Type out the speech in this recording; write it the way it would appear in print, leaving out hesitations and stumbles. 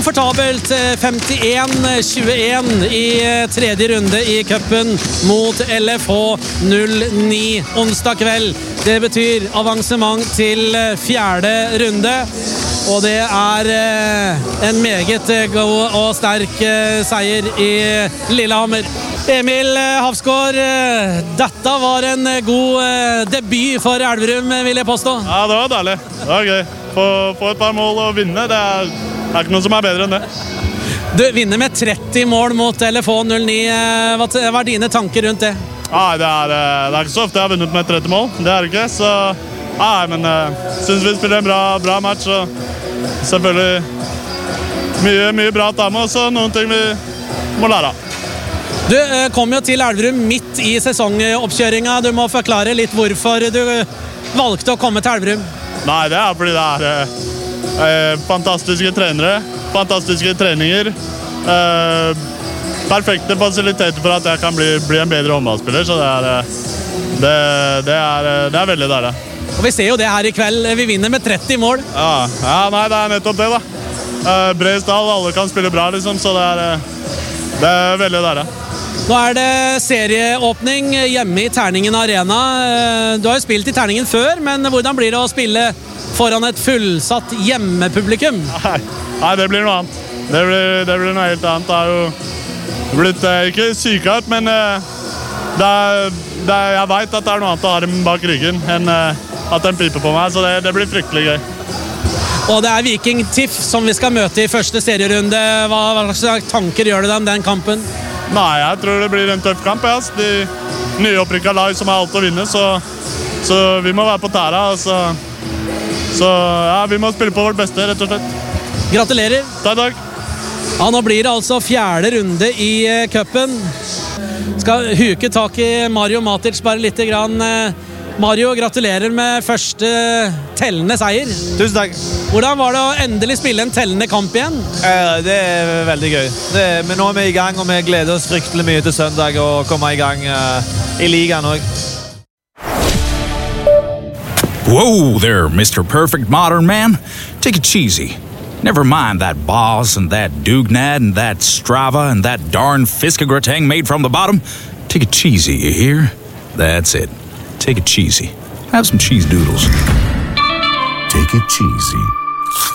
Komfortabelt 51-21 i tredje runde i cupen mot LFH 09 onsdag kveld. Det betyr avansement til fjerde runde, og det er en meget god og sterk seier i Lillehammer. Emil Hafsgaard, dette var en god debut for Elverum, vil jeg påstå. Ja, det var deilig. Det var gøy. Få et par mål og vinne, det er ikke noe som er bedre enn det. Du vinner med 30 mål mot LFH 09. Hva er dine tanker rundt det? Nei, det er ikke så ofte jeg har vunnet med 30 mål. Det er det ikke, så nei, men synes vi spiller en bra match, og selvfølgelig mye bra å ta med, og så noen ting vi må lære av. Du kom jo til Elverum midt i sesongoppkjøringa. Du må forklare litt hvorfor du valgte å komme til Elverum. Nei, det er fordi det er fantastiske trenere, fantastiske treninger, perfekte fasiliteter for at jeg kan bli en bedre håndballspiller, så det er veldig deilig. Og vi ser jo det her i kveld, vi vinner med 30 mål. Ja, nei, det er nettopp det da. Bred stall, alle kan spille bra liksom, så det er veldig deilig. Nå er det serieåpning hjemme i Terningen Arena. Du har jo spilt i Terningen før, men hvordan blir det å spille foran et fullsatt hjemmepublikum? Nei, det blir noe annet. Det blir noe helt annet. Det har jo blitt ikke sykeart, men jeg vet at det er noe annet å ha dem bak ryggen enn at den piper på meg, så det blir fryktelig gøy. Og det er Viking TIFF som vi skal møte i første serierunde. Hva slags tanker gjør du deg om den kampen? Nei, jeg tror det blir en tøff kamp. Ja. De nyopprykket lag som har alt å vinne, så vi må være på tæra. Så ja, vi må spille på vårt beste, rett og slett. Gratulerer. Takk. Ja, nå blir det altså fjerde runde i cupen. Skal huke tak i Mario Matic bare litt grann. Mario, gratulerer med første tellende seier. Tusen takk. Hvordan var det å endelig spille en tellende kamp igjen? Det er veldig gøy. Men nå er vi i gang, og vi gleder oss fryktelig mye til søndag og komme i gang i ligaen også. Whoa there, Mr. Perfect Modern Man. Take it cheesy. Never mind that Boss and that Dugnad and that Strava and that darn Fiskegratang made from the bottom. Take it cheesy, you hear? That's it. Take it cheesy. Have some cheese doodles. Take it cheesy.